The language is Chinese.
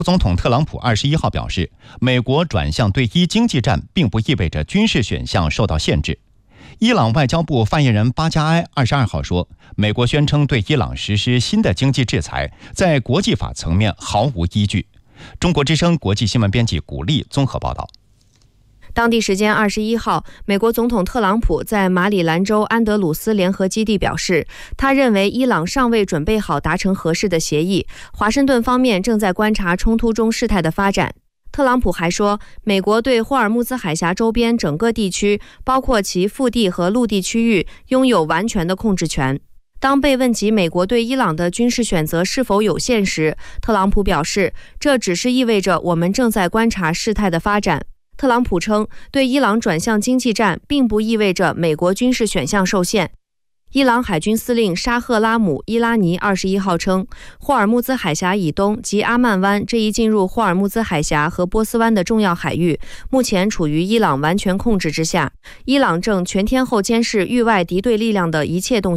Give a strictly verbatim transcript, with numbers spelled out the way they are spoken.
总统特朗普二十一号表示，美国转向对伊经济战并不意味着军事选项受到限制。伊朗外交部发言人巴加埃二十二号说，美国宣称对伊朗实施新的经济制裁，在国际法层面毫无依据。中国之声国际新闻编辑古丽综合报道。 当地时间二十一号，美国总统特朗普在马里兰州安德鲁斯联合基地表示，他认为伊朗尚未准备好达成合适的协议，华盛顿方面正在观察冲突中事态的发展。特朗普还说，美国对霍尔木兹海峡周边整个地区，包括其腹地和陆地区域，拥有完全的控制权。当被问及美国对伊朗的军事选择是否有限时，特朗普表示，这只是意味着我们正在观察事态的发展。特朗普称，对伊朗转向经济战并不意味着美国军事选项受限。伊朗海军司令沙赫拉姆·伊拉尼二十一号称，霍尔木兹海峡以东及阿曼湾这一进入霍尔木兹海峡和波斯湾的重要海域，目前处于伊朗完全控制之下。伊朗正全天候监视域外敌对力量的一切动向。